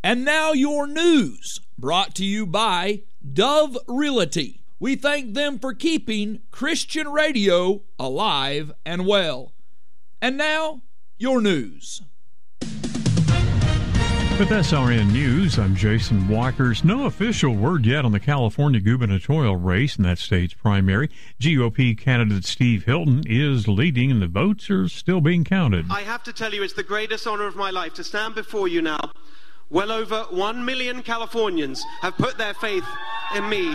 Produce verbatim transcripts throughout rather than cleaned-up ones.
And now your news, brought to you by Dove Realty. We thank them for keeping Christian radio alive and well. And now, your news. With S R N News, I'm Jason Walkers. No official word yet on the California gubernatorial race in that state's primary. G O P candidate Steve Hilton is leading, and the votes are still being counted. I have to tell you, it's the greatest honor of my life to stand before you now. Well over one million Californians have put their faith in me.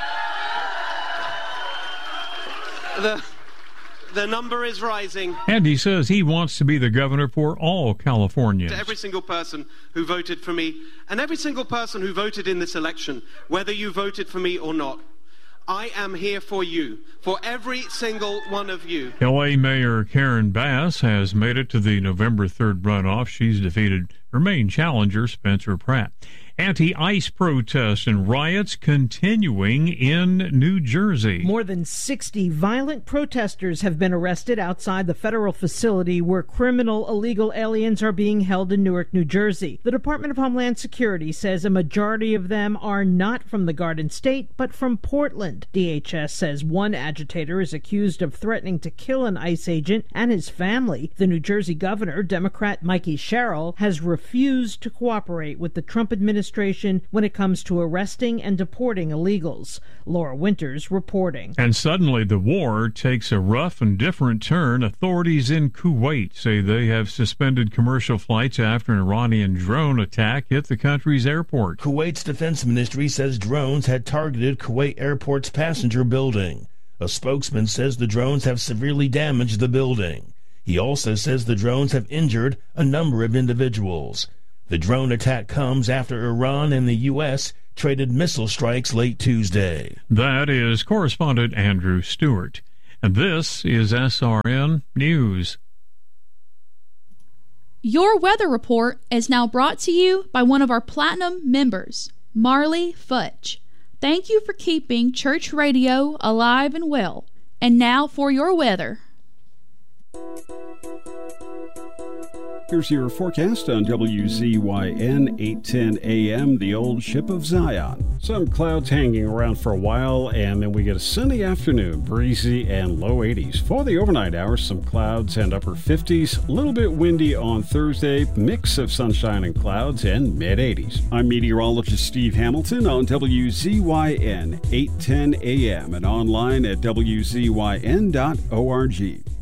The, the number is rising. And he says he wants to be the governor for all Californians. To every single person who voted for me, and every single person who voted in this election, whether you voted for me or not, I am here for you, for every single one of you. L A Mayor Karen Bass has made it to the November third runoff. She's defeated her main challenger, Spencer Pratt. Anti-ICE protests and riots continuing in New Jersey. More than sixty violent protesters have been arrested outside the federal facility where criminal illegal aliens are being held in Newark, New Jersey. The Department of Homeland Security says a majority of them are not from the Garden State, but from Portland. D H S says one agitator is accused of threatening to kill an ICE agent and his family. The New Jersey governor, Democrat Mikey Sherrill, has refused to cooperate with the Trump administration when it comes to arresting and deporting illegals. Laura Winters reporting. And suddenly the war takes a rough and different turn. Authorities in Kuwait say they have suspended commercial flights after an Iranian drone attack hit the country's airport. Kuwait's defense ministry says drones had targeted Kuwait airport's passenger building. A spokesman says the drones have severely damaged the building. He also says the drones have injured a number of individuals. The drone attack comes after Iran and the U S traded missile strikes late Tuesday. That is correspondent Andrew Stewart. And this is S R N News. Your weather report is now brought to you by one of our Platinum members, Marley Fudge. Thank you for keeping church radio alive and well. And now for your weather. Here's your forecast on W Z Y N eight ten A M, the old ship of Zion. Some clouds hanging around for a while, and then we get a sunny afternoon, breezy and low eighties. For the overnight hours, some clouds and upper fifties, a little bit windy on Thursday, mix of sunshine and clouds, and mid eighties. I'm meteorologist Steve Hamilton on W Z Y N eight ten A M and online at W Z Y N dot org.